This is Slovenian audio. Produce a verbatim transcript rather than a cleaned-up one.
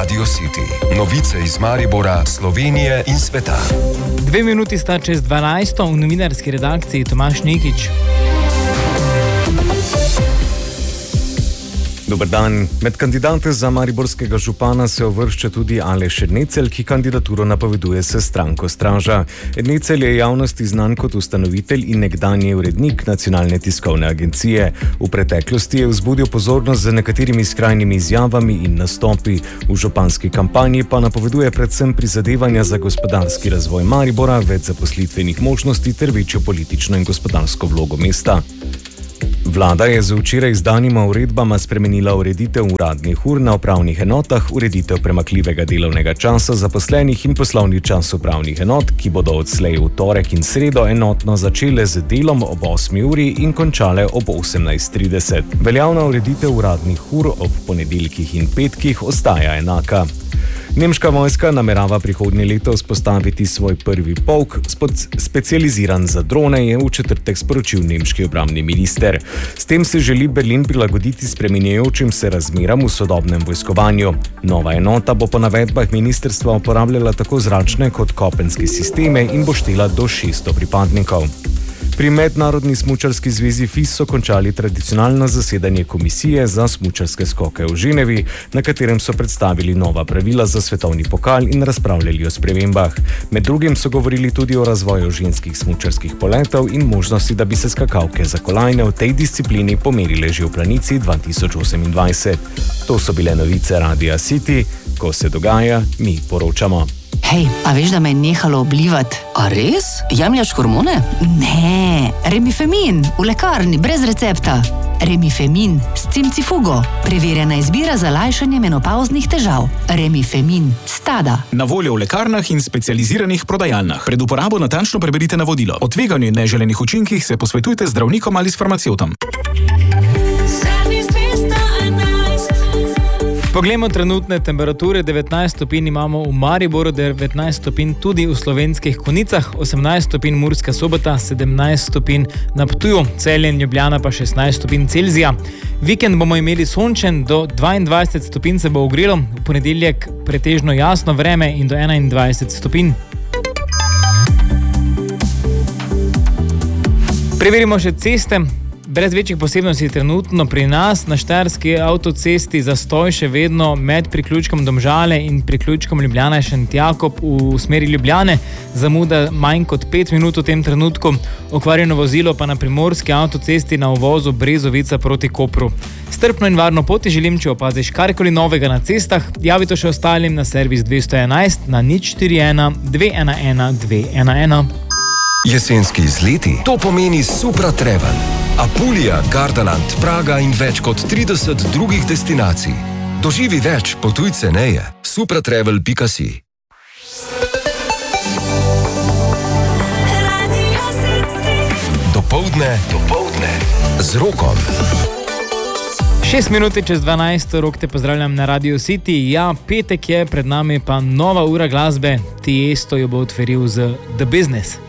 Radio City. Novice iz Maribora, Slovenije in sveta. Dve minuti sta čez dvanajsto v novinarski redakciji Tomaž Nikič. Dober dan. Med kandidate za mariborskega župana se uvršča tudi Aleš Ernecel, ki kandidaturo napoveduje s stranko Straža. Ernecel je javnosti znan kot ustanovitelj in nekdanji urednik Nacionalne tiskovne agencije. V preteklosti je vzbudil pozornost z nekaterimi skrajnimi izjavami in nastopi. V županski kampanji pa napoveduje predvsem prizadevanja za gospodarski razvoj Maribora, več zaposlitvenih možnosti ter večjo politično in gospodarsko vlogo mesta. Vlada je z včeraj izdanima uredbama spremenila ureditev uradnih ur na upravnih enotah, ureditev premakljivega delovnega časa zaposlenih in poslovni čas upravnih enot, ki bodo odslej v torek in sredo enotno začele z delom ob osmi uri in končale ob osemnajst trideset. Veljavna ureditev uradnih ur ob ponedeljkih in petkih ostaja enaka. Nemška vojska namerava prihodnje leto vzpostaviti svoj prvi polk, specializiran za drone, je v četrtek sporočil nemški obrambni minister. S tem se želi Berlin prilagoditi spreminjajočim se razmeram v sodobnem vojskovanju. Nova enota bo po navedbah ministrstva uporabljala tako zračne kot kopenske sisteme in bo štela do šeststo pripadnikov. Pri Mednarodni smučarski zvezi F I S so končali tradicionalno zasedanje komisije za smučarske skoke v Ženevi, na katerem so predstavili nova pravila za svetovni pokal in razpravljali o spremembah. Med drugim so govorili tudi o razvoju ženskih smučarskih poletov in možnosti, da bi se skakalke za kolajne v tej disciplini pomerile že v planici dva tisoč osemindvajset. To so bile novice Radia City. Ko se dogaja, mi poročamo. Hej, a veš, da me je nehalo oblivati? A res? Jemljaš hormone? Ne, Remifemin, v lekarni, brez recepta. Remifemin s cimcifugo. Preverjena izbira za lajšanje menopavznih težav. Remifemin, Stada. Na voljo v lekarnah in specializiranih prodajalnah. Pred uporabo natančno preberite navodilo. O tveganju in neželenih učinkih se posvetujte z zdravnikom ali s farmacevtom. Poglejmo trenutne temperature. devetnajst stopinj imamo v Mariboru, devetnajst stopinj tudi v Slovenskih Konjicah, osemnajst stopinj Murska Sobota, sedemnajst stopinj na Ptuju, Celje in Ljubljana pa šestnajst stopinj Celzija. Vikend bomo imeli sončen, do dvaindvajset stopinj se bo ogrelo, v ponedeljek pretežno jasno vreme in do enaindvajset stopinj. Preverimo še ceste. Brez večjih posebnosti trenutno pri nas na štajerski avtocesti zastoj še vedno med priključkom Domžale in priključkom Ljubljana Šentjakob v smeri Ljubljane. Zamuda manj kot pet minut v tem trenutku. Okvarjeno vozilo pa na primorski avtocesti na uvozu Brezovica proti Kopru. Strpno in varno poti želim, če opaziš karkoli novega na cestah, javi to še ostalim na servis dvesto enajst na nič štiri ena dve ena ena dve ena ena. Jesenski izleti, to pomeni Supra Travel. Apulija, Gardaland, Praga in več kot trideset drugih destinacij. Doživi več, potuj ceneje. supratravel pika si. Dopoldne, dopoldne z Rokom. Šest minuti čez dvanajst, Rok te pozdravljam na Radio City. Ja, petek je, pred nami pa nova ura glasbe. Tiesto jo bo otvoril z The Business.